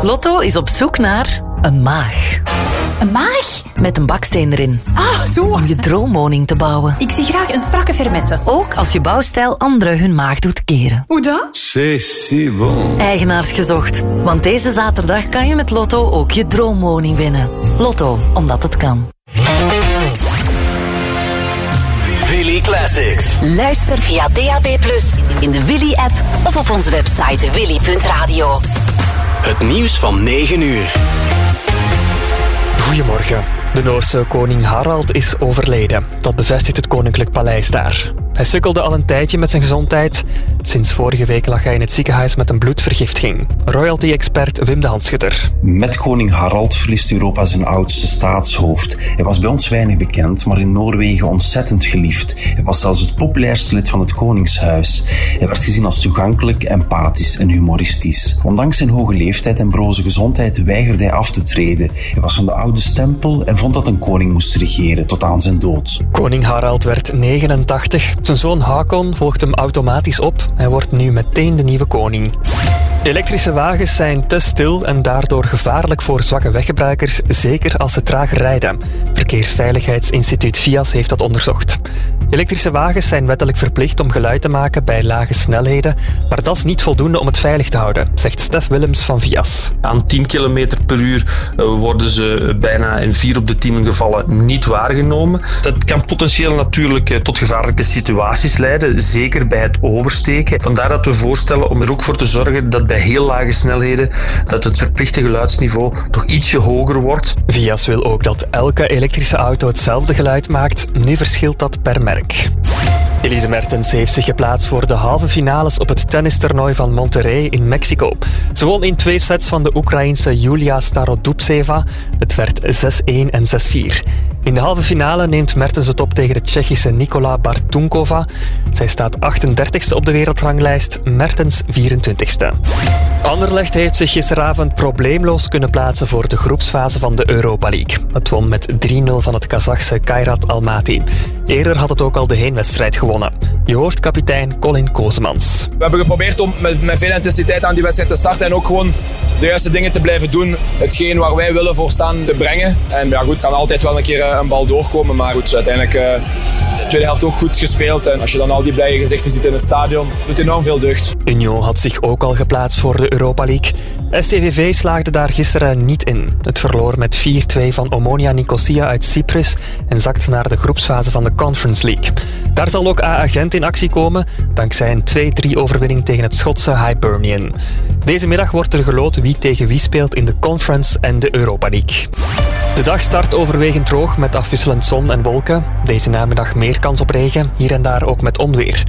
Lotto is op zoek naar een maag. Een maag? Met een baksteen erin. Ah, zo. Om je droomwoning te bouwen. Ik zie graag een strakke fermette. Ook als je bouwstijl anderen hun maag doet keren. Hoe dan? C'est si bon. Eigenaars gezocht. Want deze zaterdag kan je met Lotto ook je droomwoning winnen. Lotto, omdat het kan. Willy Classics. Luister via DAB+, in de Willy-app of op onze website willy.radio. Het nieuws van 9 uur. Goedemorgen. De Noorse koning Harald is overleden. Dat bevestigt het Koninklijk Paleis daar. Hij sukkelde al een tijdje met zijn gezondheid. Sinds vorige week lag hij in het ziekenhuis met een bloedvergiftiging. Royalty-expert Wim de Handschutter. Met koning Harald verliest Europa zijn oudste staatshoofd. Hij was bij ons weinig bekend, maar in Noorwegen ontzettend geliefd. Hij was zelfs het populairste lid van het koningshuis. Hij werd gezien als toegankelijk, empathisch en humoristisch. Ondanks zijn hoge leeftijd en broze gezondheid weigerde hij af te treden. Hij was van de oude stempel en vond dat een koning moest regeren tot aan zijn dood. Koning Harald werd 89. Zijn zoon Hakon volgt hem automatisch op. Hij wordt nu meteen de nieuwe koning. Elektrische wagens zijn te stil en daardoor gevaarlijk voor zwakke weggebruikers, zeker als ze traag rijden. Verkeersveiligheidsinstituut VIAS heeft dat onderzocht. Elektrische wagens zijn wettelijk verplicht om geluid te maken bij lage snelheden, maar dat is niet voldoende om het veilig te houden, zegt Stef Willems van VIAS. Aan 10 km per uur worden ze bijna in 4 op de 10 gevallen niet waargenomen. Dat kan potentieel natuurlijk tot gevaarlijke situaties leiden, zeker bij het oversteken. Vandaar dat we voorstellen om er ook voor te zorgen dat bij heel lage snelheden dat het verplichte geluidsniveau toch ietsje hoger wordt. VIAS wil ook dat elke elektrische auto hetzelfde geluid maakt. Nu verschilt dat per merk. Elise Mertens heeft zich geplaatst voor de halve finales op het tennistoernooi van Monterrey in Mexico. Ze won in 2 sets van de Oekraïense Julia Starodubtseva. Het werd 6-1 en 6-4. In de halve finale neemt Mertens het op tegen de Tsjechische Nikola Bartunkova. Zij staat 38e op de wereldranglijst, Mertens 24e. Anderlecht heeft zich gisteravond probleemloos kunnen plaatsen voor de groepsfase van de Europa League. Het won met 3-0 van het Kazachse Kairat Almaty. Eerder had het ook al de heenwedstrijd gewonnen. Je hoort kapitein Colin Kozemans. We hebben geprobeerd om met veel intensiteit aan die wedstrijd te starten en ook gewoon de juiste dingen te blijven doen. Hetgeen waar wij willen voor staan te brengen. En ja, goed, het kan altijd wel een keer een bal doorkomen, maar goed, uiteindelijk de tweede helft ook goed gespeeld. En als je dan al die blije gezichten ziet in het stadion, doet enorm veel deugd. Union had zich ook al geplaatst voor de Europa League. STVV slaagde daar gisteren niet in. Het verloor met 4-2 van Omonia Nicosia uit Cyprus en zakte naar de groepsfase van de Conference League. Daar zal ook AA Gent in actie komen, dankzij een 2-3 overwinning tegen het Schotse Hibernian. Deze middag wordt er geloot wie tegen wie speelt in de Conference en de Europa League. De dag start overwegend droog met afwisselend zon en wolken. Deze namiddag meer kans op regen, hier en daar ook met onweer.